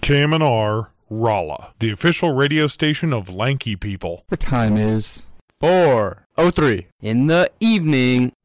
KMNR, Rolla, the official radio station of Lanky People. The time is 4:03 in the evening.